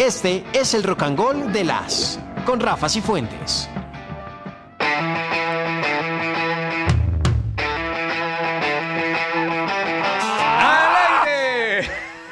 Este es el Rock and Roll de las con Rafa Cifuentes. ¡Al aire!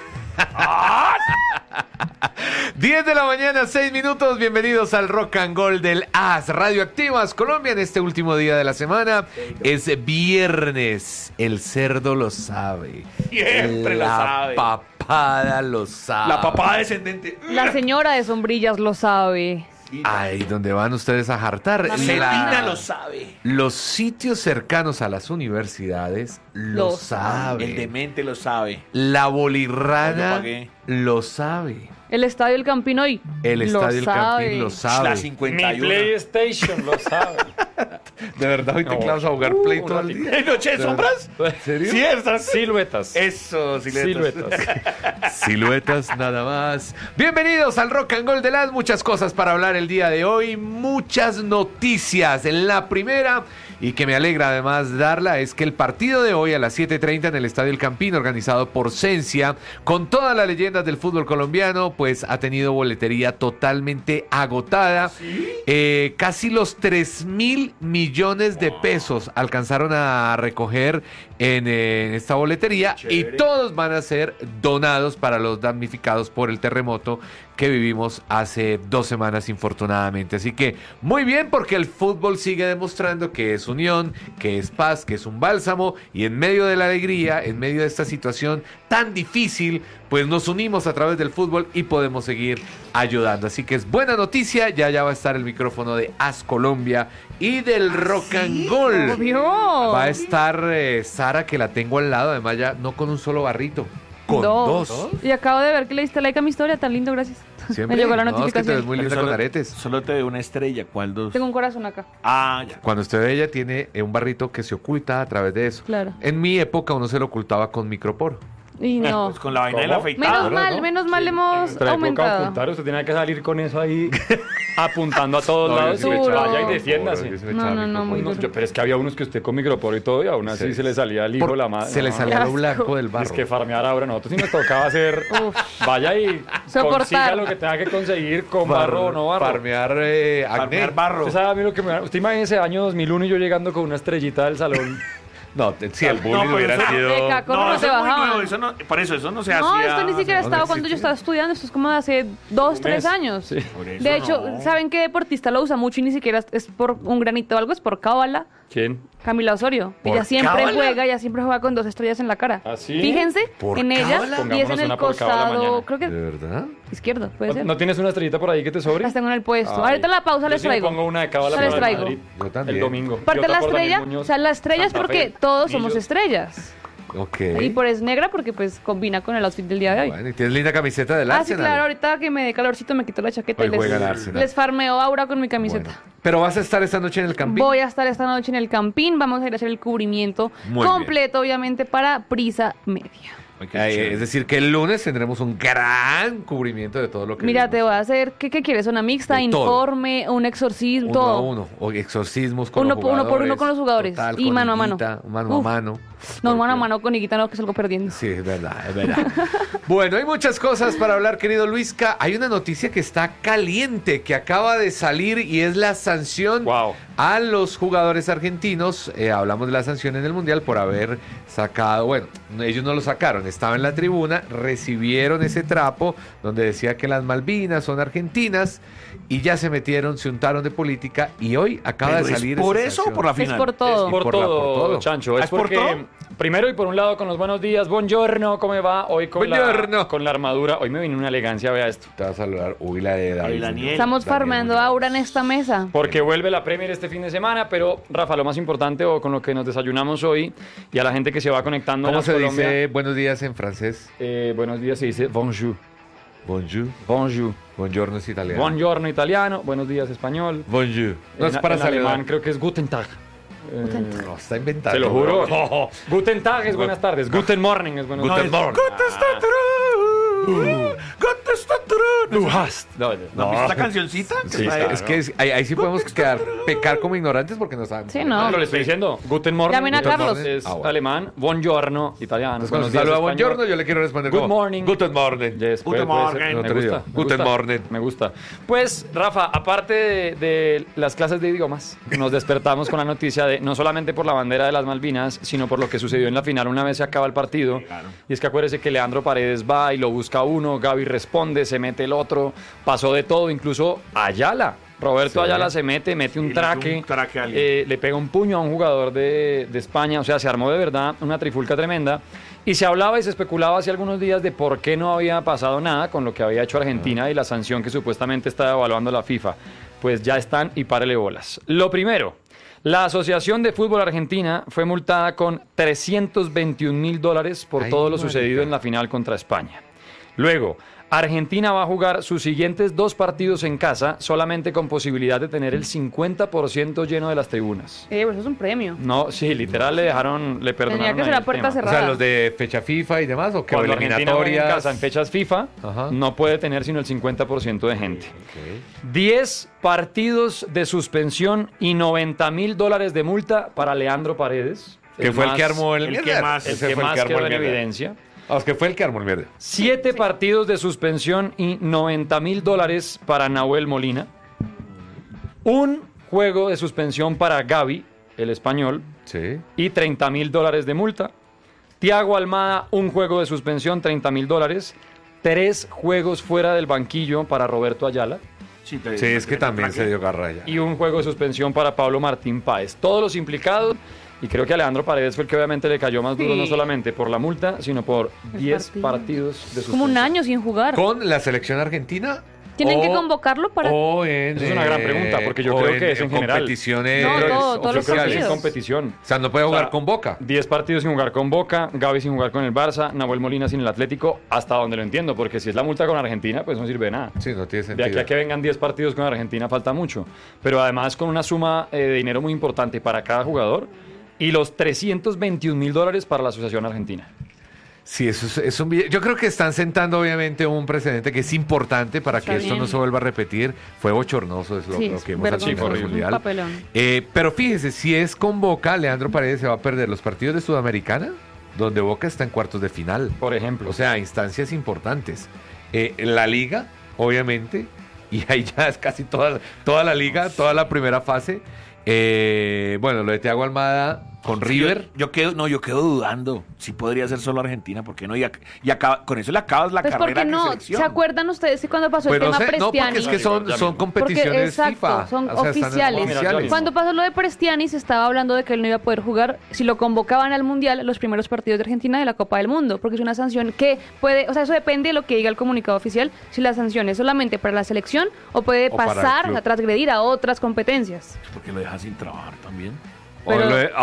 10 de la mañana, 6 minutos. Bienvenidos al Rock and Roll del AS Radioactivas Colombia en este último día de la semana. Es viernes. El cerdo lo sabe. Siempre lo sabe. La papada lo sabe. La papada descendente. La señora de sombrillas lo sabe. Ay, donde van ustedes a jartar. Cetina lo sabe. Los sitios cercanos a las universidades lo saben. El demente lo sabe. La Yo bolirrana pagué. lo sabe. El Estadio del Campín hoy El lo Estadio del sabe. Campín lo sabe. La Mi 51. PlayStation lo sabe. ¿De verdad hoy te No. clavas a jugar Play todo el día? ¿En Noche de Sombras? ¿En serio? Sí, estás. Siluetas. Eso, Siluetas. Siluetas nada más. Bienvenidos al Rock and Roll de las muchas cosas para hablar el día de hoy, muchas noticias. La primera, y que me alegra además darla, es que el partido de hoy a las 7:30 en el Estadio El Campín, organizado por Sensia, con todas las leyendas del fútbol colombiano, pues ha tenido boletería totalmente agotada. Casi los 3.000 millones de pesos alcanzaron a recoger en esta boletería y todos van a ser donados para los damnificados por el terremoto que vivimos hace 2 semanas infortunadamente. Así que muy bien, porque el fútbol sigue demostrando que es unión, que es paz, que es un bálsamo, y en medio de la alegría, en medio de esta situación tan difícil, pues nos unimos a través del fútbol y podemos seguir ayudando. Así que es buena noticia, ya va a estar el micrófono de AS Colombia y del Rock and Roll. Obvio. Va a estar Sara, que la tengo al lado, además ya no con un solo barrito, con dos. Y acabo de ver que le diste like a mi historia, tan lindo, gracias. Siempre. Me llegó la No, es que te notificación. ves muy linda Solo- con aretes. Solo te veo una estrella. ¿Cuál dos? Tengo un corazón acá. Ah, ya. Cuando usted ve, ella tiene un barrito que se oculta a través de eso. Claro. En mi época uno se lo ocultaba con microporo. Y no. Pues con la vaina del ¿Cómo? afeitado. Menos mal hemos Pero aumentado. ocultar, usted tiene que salir con eso ahí apuntando a todos lados. sí le Y echaba vaya y microporo, defiéndase. No, muy No, duro. pero es que había unos que usted con microporo y todo, y aún así Sí. se le salía el hijo la madre. Se le No, salía Qué lo blanco del barro. Es que farmear ahora nosotros sí nos tocaba hacer. Uf. Vaya y Soportar. consiga lo que tenga que conseguir con barro o no barro. Farmear acné. Farmear barro. Usted sabe a mí lo que me. Usted imagínese año 2001 y yo llegando con una estrellita del salón. No, si el bullying pero hubiera eso- sido... De caco no eso se es muy bajaban. nuevo. Eso no, por eso no se No, hacía. esto ni siquiera no estaba cuando existía. yo estaba estudiando, esto es como de hace 2, 3 mes. años. Sí. Por eso De hecho, no. ¿saben qué deportista lo usa mucho y ni siquiera es por un granito o algo? Es por cábala. ¿Quién? Camila Osorio. ¿Por Ella siempre cábala? ella siempre juega con 2 estrellas en la cara. ¿Ah, sí? Fíjense ¿Por en ella cábala? y es en Pongámonos el una por cábala costado, mañana. creo ¿De que verdad? izquierdo, puede ser. ¿No tienes una estrellita por ahí que te sobre? Las tengo en el puesto. Ay. Ahorita en la pausa Yo les sí me traigo. pongo una de cábala Ya les para el traigo. Madrid Yo también. el domingo. Aparte Y otra la por Daniel estrella, Muñoz, o sea, la estrella es Santa porque Fe, todos somos Millos. estrellas. Ok. Y por es negra porque pues combina con el outfit del día de hoy. Bueno, y tienes linda camiseta del Ah, sí, Arsenal. claro, ahorita que me dé calorcito me quito la chaqueta Hoy y juega el Arsenal. les farmeo aura con mi camiseta. Bueno. Pero vas a estar esta noche en el Campín. Voy a estar esta noche en el Campín, vamos a ir a hacer el cubrimiento Muy completo, obviamente, para Prisa Media. Ay, qué chévere. Es decir, que el lunes tendremos un gran cubrimiento de todo lo que Mira, vimos. te voy a hacer, ¿qué quieres? ¿Una mixta, De todo. informe, un exorcismo, Uno a todo? uno, o exorcismos con Uno los por uno jugadores. con los jugadores. Total, Y con mano a mano. Higuita, mano a Uf. mano. No, mano a Porque- mano con Higuita, no, que salgo perdiendo. Sí, es verdad, es verdad. Bueno, hay muchas cosas para hablar, querido Luisca. Hay una noticia que está caliente, que acaba de salir, y es la sanción Wow. a los jugadores argentinos. Hablamos de la sanción en el Mundial por haber sacado, bueno, ellos no lo sacaron, estaba en la tribuna, recibieron ese trapo donde decía que las Malvinas son argentinas, y ya se metieron, se untaron de política, y hoy acaba ¿Pero de salir es por esa eso o sanción. por la Es final? por todo. Es por, por todo, todo. Chancho. ¿Ah, Es es por porque, todo? primero y por un lado, con los buenos días, buongiorno, ¿cómo me va? Hoy con Buongiorno. con la armadura. Hoy me vine una elegancia, vea esto. Te vas a saludar, uy, la de David. Ay, Daniel. Estamos Daniel farmeando Muñoz. aura en esta mesa. Porque vuelve la Premier este fin de semana, pero Rafa, lo más importante, o con lo que nos desayunamos hoy, y a la gente que se va conectando en ¿Cómo las se Colombia, dice buenos días en francés? buenos días se dice bonjour. Bonjour. Bonjour. Buongiorno es italiano. Buongiorno italiano, buenos días español. Bonjour. No es En- para en saludar. alemán creo que es Guten Tag. No, está inventando. Se lo juro. bro. Guten Tag es buenas tardes. Guten Morning es buenos Guten días. Morgen. Guten Tag. testosterona. Du hast. No, ¿No has visto esta cancioncita? Sí, Está claro. Es que ahí sí podemos pecar como ignorantes porque no sabemos. Sí, no. Pero le estoy diciendo, Guten Morgen. Llamen a Guten Carlos. Morgen es bueno. alemán, buongiorno, italiano. Entonces, cuando Buenos días, saluda a español. buongiorno, yo le quiero responder Good como, morning. Guten Morning. Yes, Guten puede ser. Morgen. Me Otro gusta, día. me Guten gusta, Morgen. Me gusta. Pues, Rafa, aparte de las clases de idiomas, nos despertamos con la noticia de, no solamente por la bandera de las Malvinas, sino por lo que sucedió en la final una vez se acaba el partido. Claro. Y es que acuérdese que Leandro Paredes va y lo busca uno, Gaby responde, se mete el otro, pasó de todo, incluso Ayala. Roberto Sí. Ayala se mete un le traque, metió un traque a alguien. le pega un puño a un jugador de España, o sea, se armó de verdad una trifulca tremenda. Y se hablaba y se especulaba hace algunos días de por qué no había pasado nada con lo que había hecho Argentina y la sanción que supuestamente está evaluando la FIFA. Pues ya están y párele bolas. Lo primero, la Asociación de Fútbol Argentina fue multada con $321.000 por Ay, todo lo marica. sucedido en la final contra España. Luego, Argentina va a jugar sus siguientes 2 partidos en casa solamente con posibilidad de tener el 50% lleno de las tribunas. Pero eso es un premio. No, sí, literal le perdonaron Tenía que ser ahí a el puerta tema. O sea, cerrada. los de fecha FIFA y demás, o que Cuando Argentina juega en eliminatorias. casa en fechas FIFA, Ajá. no puede tener sino el 50% de gente. 10 partidos de suspensión y $90.000 de multa para Leandro Paredes. Que fue el que más- armó el el que mierda. más- el Ese que fue más armó quedó el en mierda. evidencia. Ah, es que fue el que armó el mierda. 7 partidos de suspensión y $90.000 para Nahuel Molina. Un juego de suspensión para Gaby, el español, Sí. y $30.000 de multa. Tiago Almada, un juego de suspensión, $30.000. 3 juegos fuera del banquillo para Roberto Ayala. Sí, es que también se dio garra ya. Y un juego de suspensión para Pablo Martín Páez. Todos los implicados. Y creo que Alejandro Paredes fue el que obviamente le cayó más duro, Sí. no solamente por la multa, sino por El 10 partido. partidos de suspensión. Como un año sin jugar. ¿Con la selección argentina? Tienen que o- convocarlo para... O en, Esa es una gran pregunta, porque yo o creo que es en general. competiciones No, todos los Yo creo que es oficiales. en partidos. competición. O sea, no puede jugar O sea, con Boca. 10 partidos sin jugar con Boca, Gaby sin jugar con el Barça, Nahuel Molina sin el Atlético, hasta donde lo entiendo, porque si es la multa con Argentina, pues no sirve de nada. Sí, no tiene De sentido. aquí a que vengan 10 partidos con Argentina falta mucho. Pero además con una suma de dinero muy importante para cada jugador y los $321.000 para la Asociación Argentina. Sí, eso es un yo creo que están sentando obviamente un precedente que es importante para Está que esto bien. no se vuelva a repetir. Fue bochornoso, es lo Sí, que hemos vergonzoso, asistido al horrible. un Mundial. papelón. Pero fíjese, si es con Boca, Leandro Paredes se va a perder los partidos de Sudamericana, donde Boca está en cuartos de final. Por ejemplo. O sea, instancias importantes. La liga, obviamente, y ahí ya es casi toda la liga, toda la primera fase. Bueno, lo de Thiago Almada con River. Yo quedo dudando si podría ser solo Argentina, porque no, y con eso le acabas la Pues carrera porque de no, selección. ¿se acuerdan ustedes que cuando pasó Pues el no tema sé, no, porque Prestiani? es que son Porque, competiciones exacto, FIFA. son O sea, están oficiales. oficiales. Cuando pasó lo de Prestiani se estaba hablando de que él no iba a poder jugar si lo convocaban al Mundial los primeros partidos de Argentina de la Copa del Mundo, porque es una sanción que puede, o sea, eso depende de lo que diga el comunicado oficial, si la sanción es solamente para la selección o puede O para el pasar club. a transgredir a otras competencias. Porque lo dejas sin trabajar también. O Pero- lo de-